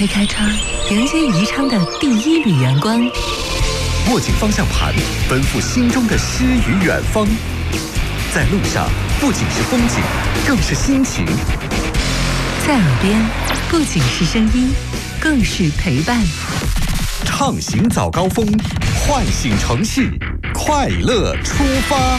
推开窗，迎接宜昌的第一缕阳光。 握紧方向盘，奔赴心中的诗与远方。在路上，不仅是风景，更是心情。 在耳边，不仅是声音，更是陪伴。 畅行早高峰，唤醒城市，快乐出发。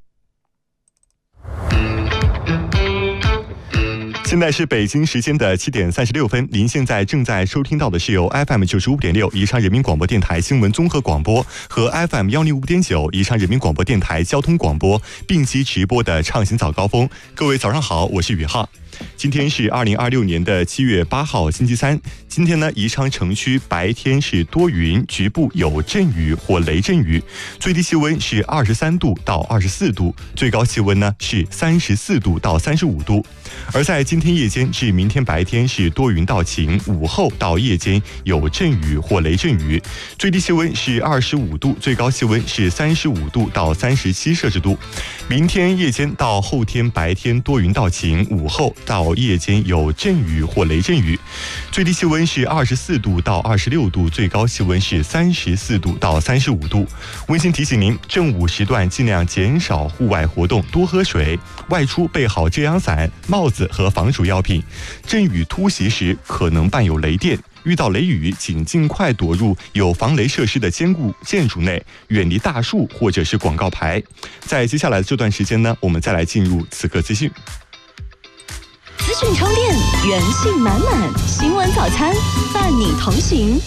现在是北京时间的7点36分，您现在正在收听到的是由 FM 95.6宜昌人民广播电台新闻综合广播和 FM 105.9宜昌人民广播电台交通广播并机直播的畅行早高峰。各位早上好，我是宇浩。今天是2026年的7月8号星期三。今天呢，宜昌城区白天是多云，局部有阵雨或雷阵雨，最低气温是23度到24度，最高气温呢是34度到35度。而在今天夜间至明天白天是多云到晴，午后到夜间有阵雨或雷阵雨，最低气温是25度，最高气温是35度到37摄氏度。明天夜间到后天白天多云到晴，午后到夜间有阵雨或雷阵雨，最低气温是24度到26度，最高气温是34度到35度。温馨提醒您，正午时段尽量减少户外活动，多喝水，外出备好遮阳伞、帽子和防暑药品。阵雨突袭时可能伴有雷电，遇到雷雨请尽快躲入有防雷设施的坚固建筑内，远离大树或者是广告牌。在接下来的这段时间呢，我们再来进入此刻资讯。 资讯充电，元气满满，新闻早餐伴你同行。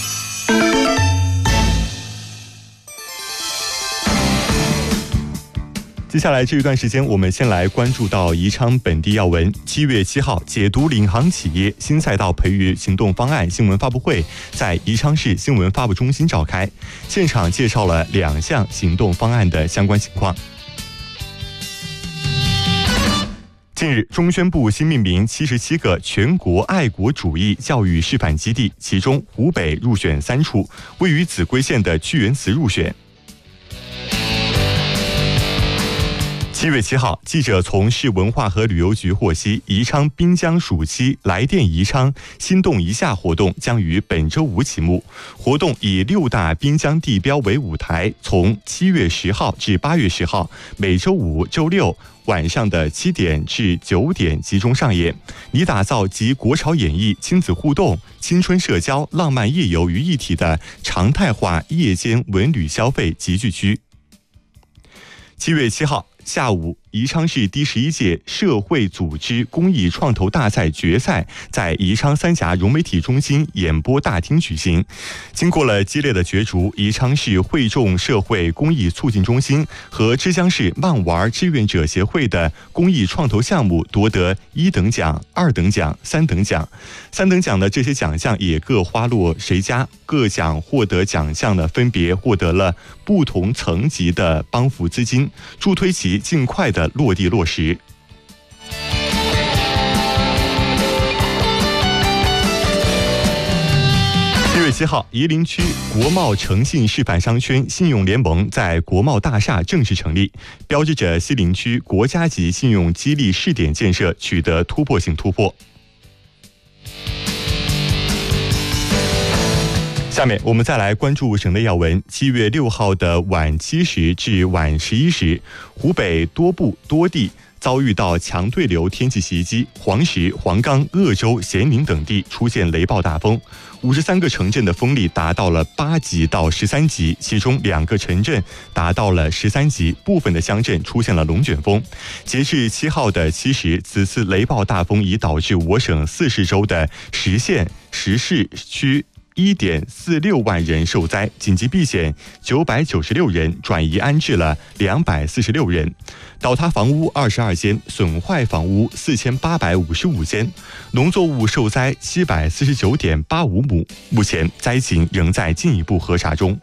接下来这一段时间，我们先来关注到宜昌本地要闻。7月7号，解读领航企业新赛道培育行动方案新闻发布会在宜昌市新闻发布中心召开，现场介绍了2项行动方案的相关情况。近日，中宣部新命名77个全国爱国主义教育示范基地，其中湖北入选3处，位于秭归县的屈原祠入选。7月7号，记者从市文化和旅游局获悉，宜昌滨江暑期来电宜昌心动一下活动将于本周五启幕。活动以6大滨江地标为舞台，从7月10号至8月10号，每周五、周六晚上的7点至9点集中上演，拟打造集国潮演绎、亲子互动、青春社交、浪漫夜游于一体的常态化夜间文旅消费集聚区。7月7号下午，宜昌市第11届社会组织公益创投大赛决赛在宜昌三峡融媒体中心演播大厅举行。经过了激烈的角逐，宜昌市惠众社会公益促进中心和枝江市漫玩志愿者协会的公益创投项目夺得1等奖、2等奖、3等奖。3等奖的这些奖项也各花落谁家，各奖获得奖项呢，分别获得了不同层级的帮扶资金，助推其尽快的落地落实。7月7号，夷陵区国贸诚信示范商圈信用联盟在国贸大厦正式成立，标志着西陵区国家级信用激励试点建设取得突破性突破。下面我们再来关注省内要闻。7月6号的晚7时至晚11时，湖北多部多地遭遇到强对流天气袭击，黄石、黄冈、鄂州、咸宁等地出现雷暴大风，53个城镇的风力达到了8级到13级，其中2个城镇达到了13级，部分的乡镇出现了龙卷风。截至7号的7时，此次雷暴大风已导致我省40州的10县、10市区1.46万人受灾，紧急避险996人，转移安置了246人，倒塌房屋22间，损坏房屋4855间，农作物受灾749.85亩，目前灾情仍在进一步核查中。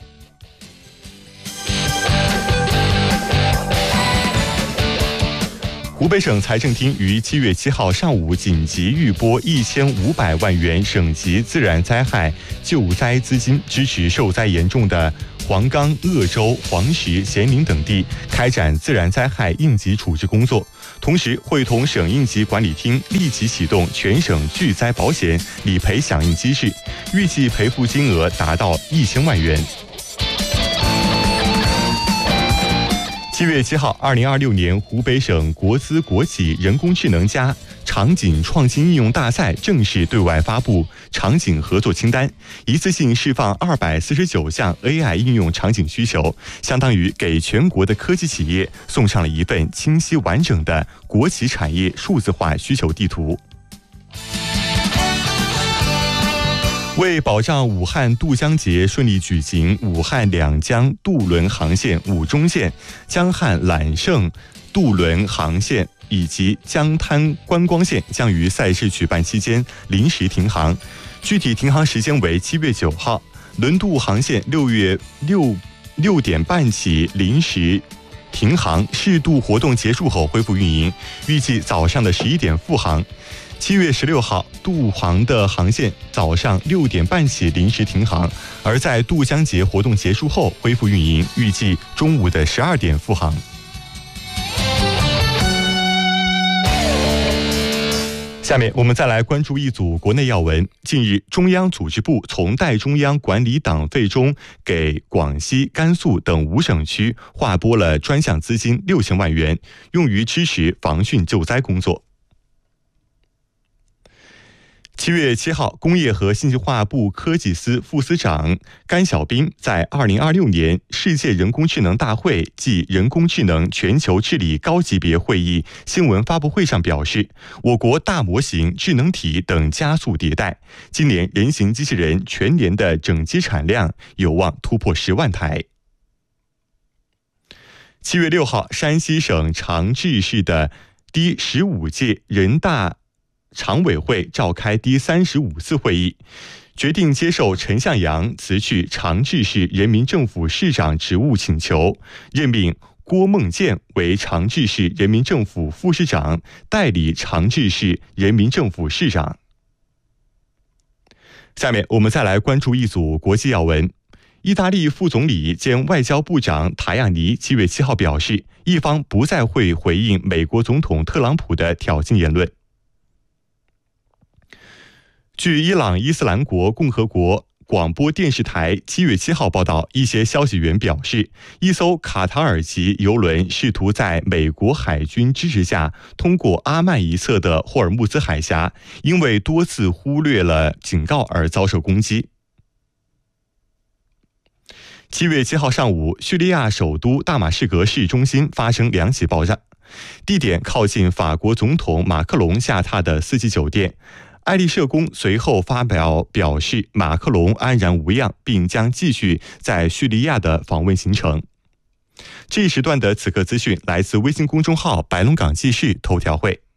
湖北省财政厅于7月7号上午紧急预拨1500万元省级自然灾害救灾资金，支持受灾严重的黄冈、鄂州、黄石、咸宁等地开展自然灾害应急处置工作，同时会同省应急管理厅立即启动全省巨灾保险理赔响应机制，预计赔付金额达到1000万元。7月7号，2026年湖北省国资国企人工智能加场景创新应用大赛正式对外发布场景合作清单，一次性释放249项 AI 应用场景需求，相当于给全国的科技企业送上了一份清晰完整的国企产业数字化需求地图。为保障武汉渡江节顺利举行，武汉两江渡轮航线武中线、江汉揽胜渡轮航线以及江滩观光线将于赛事举办期间临时停航，具体停航时间为7月9号。轮渡航线6月6点半起临时停航，试渡活动结束后恢复运营，预计早上的11点复航。7月16号，渡航的航线早上6点半起临时停航，而在渡江节活动结束后恢复运营，预计中午的12点复航。下面我们再来关注一组国内要闻。近日，中央组织部从代中央管理党费中给广西、甘肃等5省区划拨了专项资金6000万元，用于支持防汛救灾工作。7月7号，工业和信息化部科技司副司长甘晓斌在2026年世界人工智能大会暨人工智能全球治理高级别会议新闻发布会上表示，我国大模型、智能体等加速迭代，今年人形机器人全年的整机产量有望突破10万台。7月6号，山西省长治市的第15届人大常委会召开第35次会议，决定接受陈向阳辞去长治市人民政府市长职务请求，任命郭梦建为长治市人民政府副市长，代理长治市人民政府市长。下面我们再来关注一组国际要闻。意大利副总理兼外交部长塔亚尼7月7号表示，意方不再会回应美国总统特朗普的挑衅言论。据伊朗伊斯兰国共和国广播电视台7月7号报道，一些消息源表示，一艘卡塔尔籍油轮试图在美国海军支持下通过阿曼一侧的霍尔木兹海峡，因为多次忽略了警告而遭受攻击。7月7号上午，叙利亚首都大马士革市中心发生2起爆炸，地点靠近法国总统马克龙下榻的4季酒店。爱丽舍宫随后表示，马克龙安然无恙，并将继续在叙利亚的访问行程。这一时段的此刻资讯来自微信公众号白龙港记事头条会。